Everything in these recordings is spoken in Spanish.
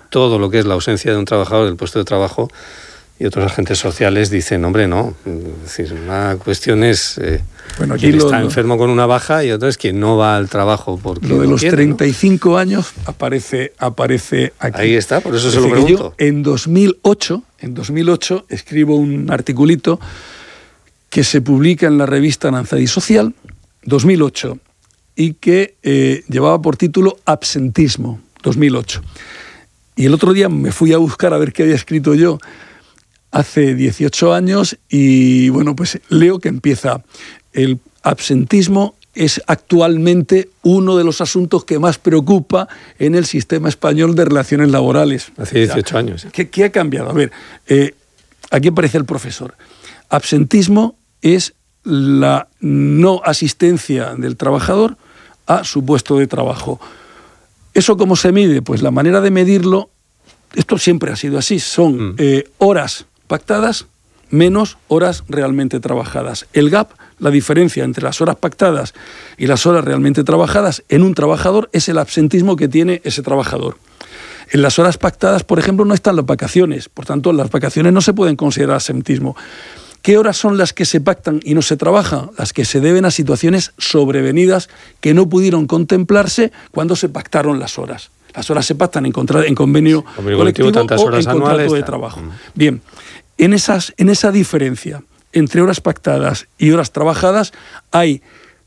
todo lo que es la ausencia de un trabajador del puesto de trabajo, y otros agentes sociales dicen, hombre, no. Es decir, una cuestión es quien está enfermo con una baja, y otra es quien no va al trabajo porque lo de los 35 años aparece aquí. Ahí está, por eso se lo pregunto. Yo en 2008 escribo un articulito que se publica en la revista Aranzadi Social, 2008, y que llevaba por título Absentismo, 2008. Y el otro día me fui a buscar a ver qué había escrito yo hace 18 años y bueno, pues leo que empieza: el absentismo es actualmente uno de los asuntos que más preocupa en el sistema español de relaciones laborales. Hace 18 años. ¿Qué ha cambiado? A ver, aquí aparece el profesor. Absentismo es la no asistencia del trabajador a su puesto de trabajo. ¿Eso cómo se mide? Pues la manera de medirlo, esto siempre ha sido así, son horas pactadas menos horas realmente trabajadas. El gap, la diferencia entre las horas pactadas y las horas realmente trabajadas en un trabajador, es el absentismo que tiene ese trabajador. En las horas pactadas, por ejemplo, no están las vacaciones, por tanto, las vacaciones no se pueden considerar absentismo. ¿Qué horas son las que se pactan y no se trabajan? Las que se deben a situaciones sobrevenidas que no pudieron contemplarse cuando se pactaron las horas. Las horas se pactan en convenio colectivo tantas horas o en contrato anuales, de trabajo. Bien, en esa diferencia entre horas pactadas y horas trabajadas hay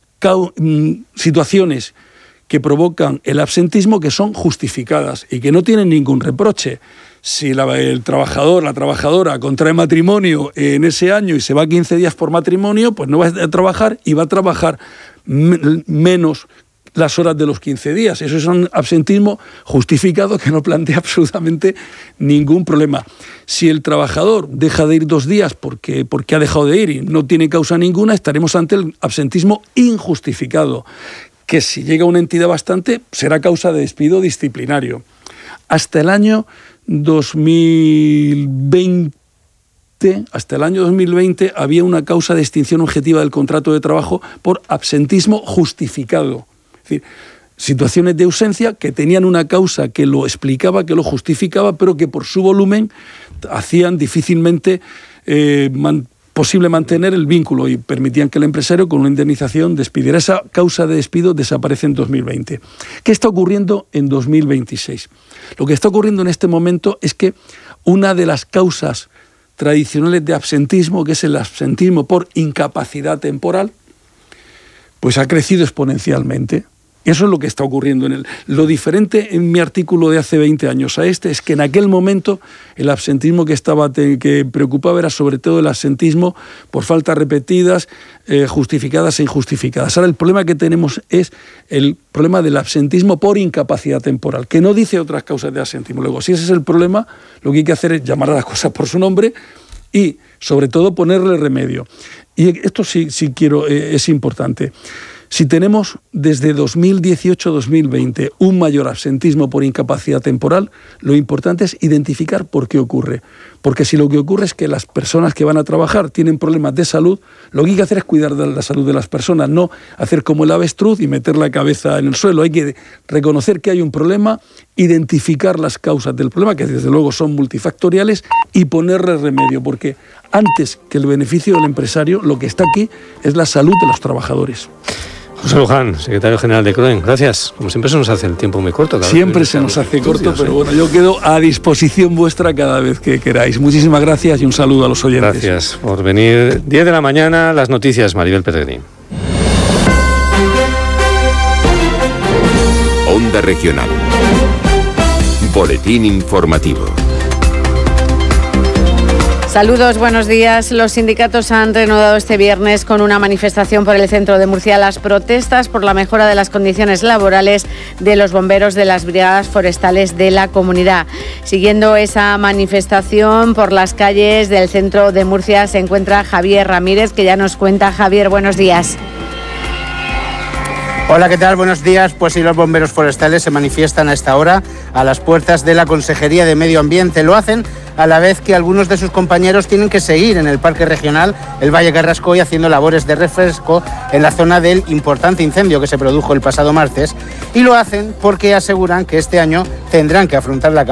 situaciones que provocan el absentismo que son justificadas y que no tienen ningún reproche. Si el trabajador, la trabajadora contrae matrimonio en ese año y se va 15 días por matrimonio, pues no va a trabajar y va a trabajar menos las horas de los 15 días. Eso es un absentismo justificado que no plantea absolutamente ningún problema. Si el trabajador deja de ir 2 días porque ha dejado de ir y no tiene causa ninguna, estaremos ante el absentismo injustificado, que si llega a una entidad bastante será causa de despido disciplinario. Hasta el año 2020 había una causa de extinción objetiva del contrato de trabajo por absentismo justificado. Es decir, situaciones de ausencia que tenían una causa que lo explicaba, que lo justificaba, pero que por su volumen hacían difícilmente posible mantener el vínculo y permitían que el empresario con una indemnización despidiera. Esa causa de despido desaparece en 2020. ¿Qué está ocurriendo en 2026? Lo que está ocurriendo en este momento es que una de las causas tradicionales de absentismo, que es el absentismo por incapacidad temporal, pues ha crecido exponencialmente. Eso es lo que está ocurriendo. Lo diferente en mi artículo de hace 20 años a este es que en aquel momento el absentismo que preocupaba era sobre todo el absentismo por faltas repetidas, justificadas e injustificadas. Ahora el problema que tenemos es el problema del absentismo por incapacidad temporal, que no dice otras causas de absentismo. Luego, si ese es el problema, lo que hay que hacer es llamar a las cosas por su nombre y, sobre todo, ponerle remedio. Y esto sí quiero, es importante. Si tenemos desde 2018-2020 un mayor absentismo por incapacidad temporal, lo importante es identificar por qué ocurre. Porque si lo que ocurre es que las personas que van a trabajar tienen problemas de salud, lo que hay que hacer es cuidar de la salud de las personas, no hacer como el avestruz y meter la cabeza en el suelo. Hay que reconocer que hay un problema, identificar las causas del problema, que desde luego son multifactoriales, y ponerle remedio, porque antes que el beneficio del empresario, lo que está aquí es la salud de los trabajadores. José Luján, secretario general de CROEN, gracias. Como siempre se nos hace el tiempo muy corto. Siempre se nos hace corto, pero bueno, yo quedo a disposición vuestra cada vez que queráis. Muchísimas gracias y un saludo a los oyentes. Gracias por venir. 10 de la mañana, las noticias, Maribel Pellegrín. Onda Regional. Boletín informativo. Saludos, buenos días. Los sindicatos han reanudado este viernes con una manifestación por el centro de Murcia las protestas por la mejora de las condiciones laborales de los bomberos de las brigadas forestales de la comunidad. Siguiendo esa manifestación por las calles del centro de Murcia se encuentra Javier Ramírez, que ya nos cuenta. Javier, buenos días. Hola, ¿qué tal? Buenos días. Pues sí, los bomberos forestales se manifiestan a esta hora a las puertas de la Consejería de Medio Ambiente. Lo hacen a la vez que algunos de sus compañeros tienen que seguir en el Parque Regional el Valle Carrascoy haciendo labores de refresco en la zona del importante incendio que se produjo el pasado martes. Y lo hacen porque aseguran que este año tendrán que afrontar la